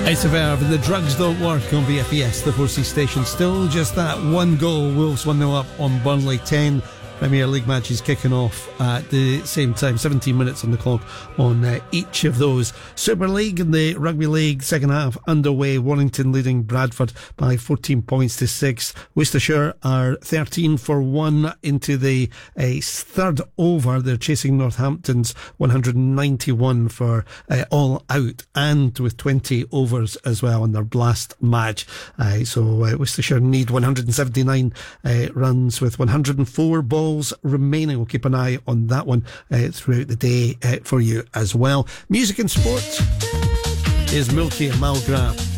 Verve and the drugs don't work on VFES, the 4C station. Still just that one goal. Wolves 1-0 up on Burnley. 10 Premier League matches kicking off at the same time. 17 minutes on the clock on each of those. Super League and the Rugby League second half underway. Warrington leading Bradford by 14 points to 6. Worcestershire are 13 for 1 into the third over. They're chasing Northampton's 191 for all out, and with 20 overs as well in their last match. So Worcestershire need 179 runs with 104 balls remaining. We'll keep an eye on that one throughout the day for you as well. Music and sport is Milky and Malgrave.